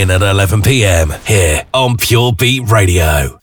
in at 11 p.m. here on Pure Beat Radio.